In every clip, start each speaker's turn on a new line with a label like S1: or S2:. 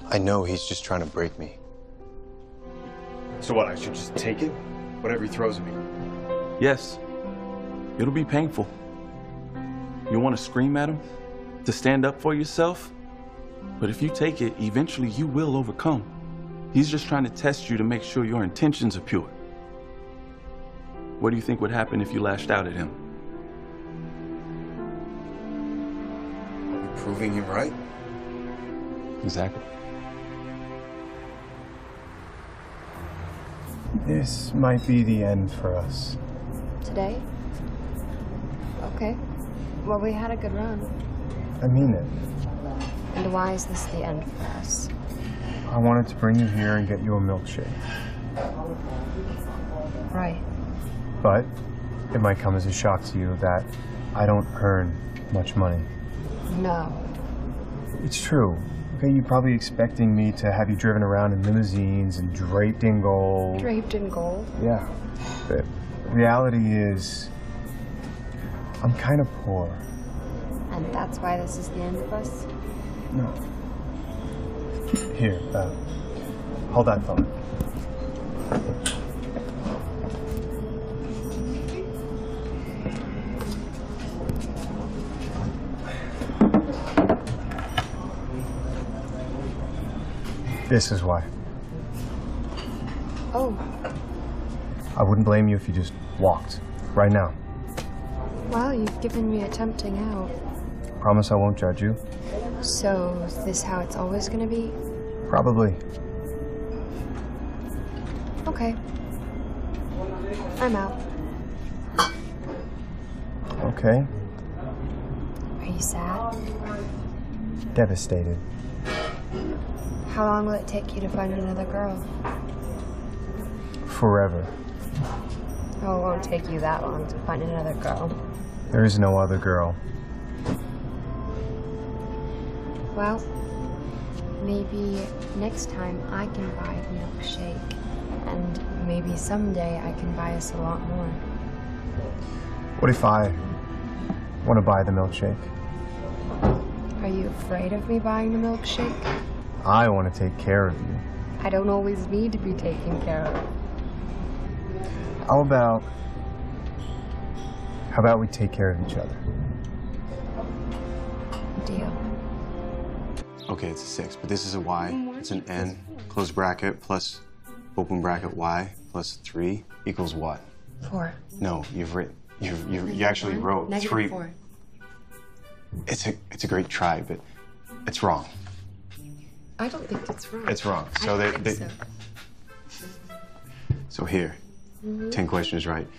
S1: I know he's just trying to break me.
S2: So what, I should just take it? Whatever he throws at me?
S3: Yes. It'll be painful. You want to scream at him? To stand up for yourself? But if you take it, eventually you will overcome. He's just trying to test you to make sure your intentions are pure. What do you think would happen if you lashed out at him?
S2: Are we proving him right?
S3: Exactly.
S4: This might be the end for us.
S5: Today? Okay. Well, we had a good run.
S4: I mean it.
S5: And why is this the end for us?
S4: I wanted to bring you here and get you a milkshake.
S5: Right.
S4: But it might come as a shock to you that I don't earn much money.
S5: No.
S4: It's true. Okay, you're probably expecting me to have you driven around in limousines and draped in gold.
S5: Draped in gold?
S4: Yeah. The reality is, I'm kind of poor.
S5: And that's why this is the end of us?
S4: No. Here, hold that thought. This is why.
S5: Oh.
S4: I wouldn't blame you if you just walked. Right now.
S5: Well, you've given me a tempting out.
S4: Promise I won't judge you.
S5: So, is this how it's always gonna be?
S4: Probably.
S5: Okay. I'm out.
S4: Okay.
S5: Are you sad?
S4: Devastated.
S5: How long will it take you to find another girl?
S4: Forever.
S5: Oh, it won't take you that long to find another girl.
S4: There is no other girl.
S5: Well, maybe next time I can buy a milkshake, and maybe someday I can buy us a lot more.
S4: What if I want to buy the milkshake?
S5: Are you afraid of me buying the milkshake?
S4: I want to take care of you.
S5: I don't always need to be taken care of.
S4: How about we take care of each other?
S5: Deal.
S1: Okay, it's a 6, but this is a y. It's an n, close bracket, plus open bracket y, plus 3 equals what?
S5: 4.
S1: No, you actually wrote
S5: Negative
S1: 3.
S5: 4.
S1: It's a great try, but it's wrong.
S5: I don't think it's wrong.
S1: It's wrong. So
S5: I
S1: they
S5: think
S1: so here, 10 questions right.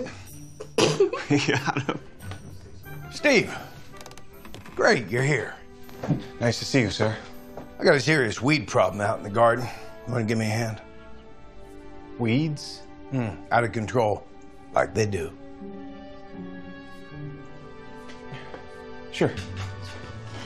S1: Yeah.
S6: Steve, great, you're here.
S1: Nice to see you, sir.
S6: I got a serious weed problem out in the garden. You want to give me a hand?
S1: Weeds?
S6: Out of control, like they do.
S1: Sure.